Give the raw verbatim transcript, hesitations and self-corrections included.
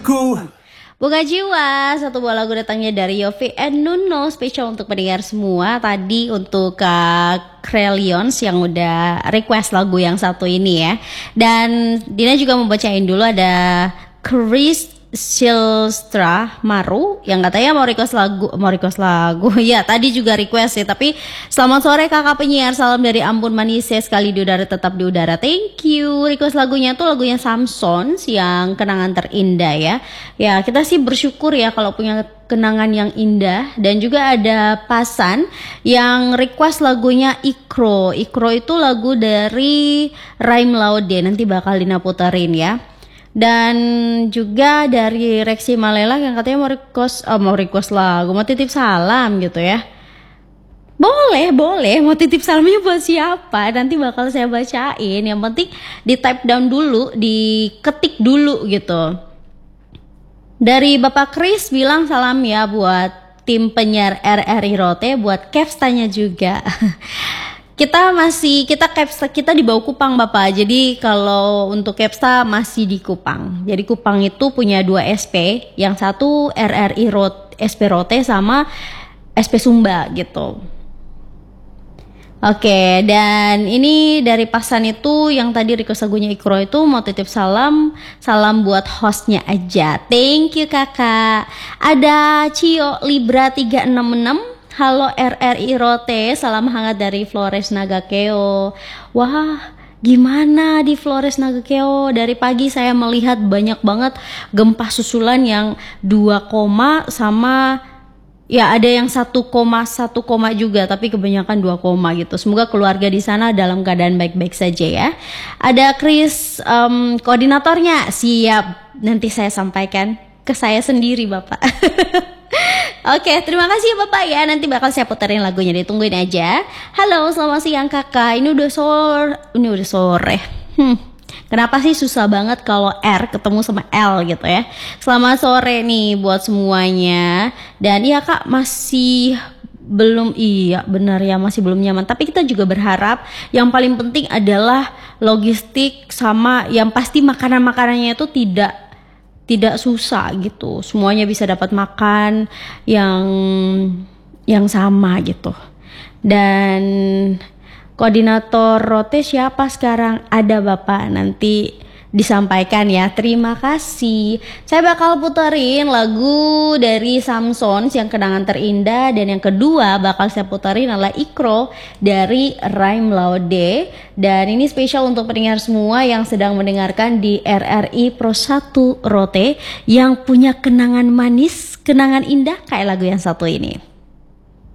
jiwaku. Bunga Jiwa, satu buah lagu datangnya dari Yofi and Nuno, spesial untuk pendengar semua. Tadi untuk Kak Krelions yang udah request lagu yang satu ini ya. Dan Dina juga mau bacain dulu ada Chris Silstra Maru yang katanya mau request lagu, mau request lagu. Ya, tadi juga request ya, tapi selamat sore kakak penyiar, salam dari Ambon Manise, sekali di udara tetap di udara. Thank you. Request lagunya tuh lagunya Samsons yang kenangan terindah ya. Ya, kita sih bersyukur ya kalau punya kenangan yang indah. Dan juga ada Pasan yang request lagunya Ikro. Ikro itu lagu dari Raim Laude, nanti bakal Dina puterin ya. Dan juga dari Reksi Malela yang katanya mau request, oh, mau request lagu, mau titip salam gitu ya. Boleh, boleh. Mau titip salamnya buat siapa? Nanti bakal saya bacain. Yang penting di type down dulu, diketik dulu gitu. Dari Bapak Kris bilang salam ya buat tim penyiar R R I Rote, buat Kevstanya juga. Kita masih, kita Kepsta, kita di bawah Kupang Bapak. Jadi kalau untuk Kepsta masih di Kupang. Jadi Kupang itu punya dua S P. Yang satu R R I Rote, S P Rote sama S P Sumba gitu. Oke, dan ini dari Pasan itu yang tadi request lagunya Ikro itu mau titip salam. Salam buat hostnya aja. Thank you kakak. Ada Cio Libra tiga enam enam. Halo R R I Rote, salam hangat dari Flores Nagakeo. Wah, gimana di Flores Nagakeo? Dari pagi saya melihat banyak banget gempa susulan yang dua koma sama ya ada yang satu koma satu koma juga, tapi kebanyakan dua koma gitu. Semoga keluarga di sana dalam keadaan baik-baik saja ya. Ada Chris um, koordinatornya, siap. Nanti saya sampaikan ke saya sendiri Bapak. Oke, terima kasih ya Bapak ya. Nanti bakal saya puterin lagunya, ditungguin aja. Halo, selamat siang kakak. Ini udah sore, ini udah sore. Hmm, kenapa sih susah banget kalau R ketemu sama L gitu ya? Selamat sore nih buat semuanya. Dan iya kak, masih belum, iya benar ya, masih belum nyaman. Tapi kita juga berharap yang paling penting adalah logistik sama yang pasti makanan-makanannya itu tidak tidak susah gitu, semuanya bisa dapat makan yang yang sama gitu. Dan koordinator Rote siapa sekarang? Ada Bapak, nanti disampaikan ya. Terima kasih. Saya bakal puterin lagu dari Samsons yang kenangan terindah, dan yang kedua bakal saya puterin adalah Ikro dari Raim Laude. Dan ini spesial untuk pendengar semua yang sedang mendengarkan di R R I Pro satu Rote yang punya kenangan manis, kenangan indah kayak lagu yang satu ini.